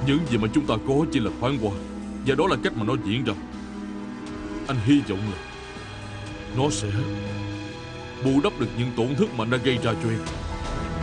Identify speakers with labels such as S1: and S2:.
S1: Những gì mà chúng ta có chỉ là thoáng qua, và đó là cách mà nó diễn ra. Anh hy vọng là nó sẽ bù đắp được những tổn thất mà anh đã gây ra cho em.